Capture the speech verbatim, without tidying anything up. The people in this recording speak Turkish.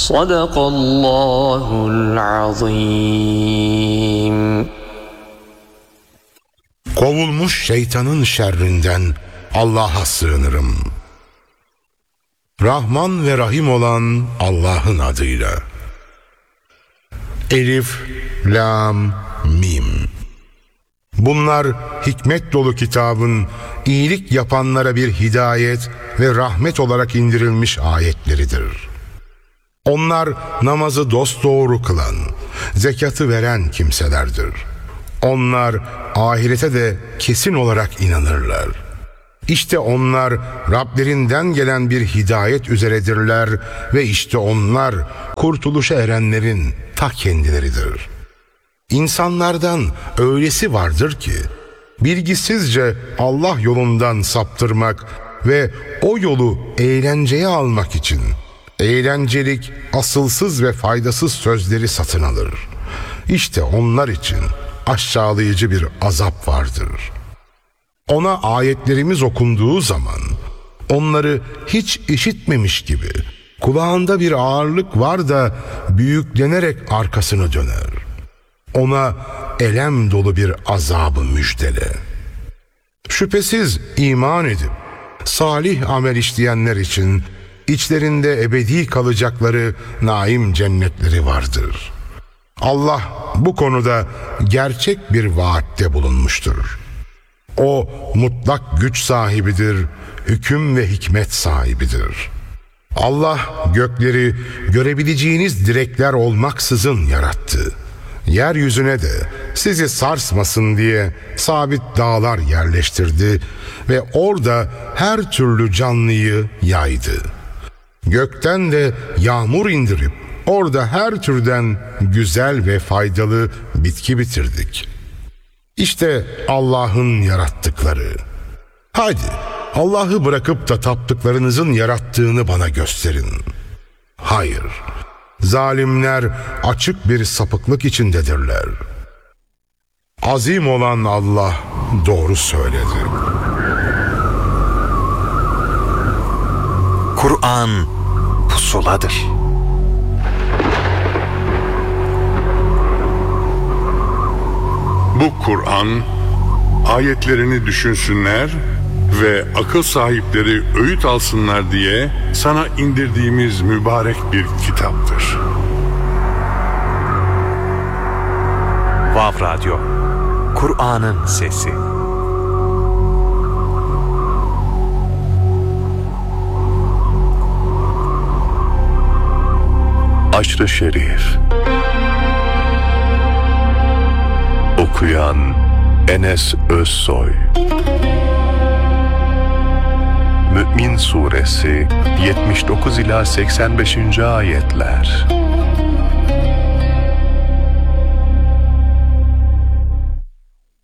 Sadakallahul azim. Kovulmuş şeytanın şerrinden Allah'a sığınırım. Rahman ve Rahim olan Allah'ın adıyla. Elif, Lam, Mim. Bunlar hikmet dolu kitabın iyilik yapanlara bir hidayet ve rahmet olarak indirilmiş ayetleridir. Onlar namazı dosdoğru kılan, zekatı veren kimselerdir. Onlar ahirete de kesin olarak inanırlar. İşte onlar Rablerinden gelen bir hidayet üzeredirler ve işte onlar kurtuluşa erenlerin ta kendileridir. İnsanlardan öylesi vardır ki bilgisizce Allah yolundan saptırmak ve o yolu eğlenceye almak için eğlencelik, asılsız ve faydasız sözleri satın alır. İşte onlar için aşağılayıcı bir azap vardır. Ona ayetlerimiz okunduğu zaman onları hiç işitmemiş gibi kulağında bir ağırlık var da büyüklenerek arkasını döner. Ona elem dolu bir azabı müjdele. Şüphesiz iman edip salih amel işleyenler için içlerinde ebedi kalacakları naim cennetleri vardır. Allah bu konuda gerçek bir vaatte bulunmuştur. O mutlak güç sahibidir, hüküm ve hikmet sahibidir. Allah gökleri görebileceğiniz direkler olmaksızın yarattı. Yeryüzüne de sizi sarsmasın diye sabit dağlar yerleştirdi ve orada her türlü canlıyı yaydı. Gökten de yağmur indirip orada her türden güzel ve faydalı bitki bitirdik. İşte Allah'ın yarattıkları. Haydi Allah'ı bırakıp da taptıklarınızın yarattığını bana gösterin. Hayır, zalimler açık bir sapıklık içindedirler. Azim olan Allah doğru söyledi. Kur'an pusuladır. Bu Kur'an, ayetlerini düşünsünler ve akıl sahipleri öğüt alsınlar diye sana indirdiğimiz mübarek bir kitaptır. Vav Radyo, Kur'an'ın sesi. Aşr-ı Şerif. Okuyan Enes Özsoy. Mü'min Suresi yetmiş dokuz ila seksen beşinci ayetler.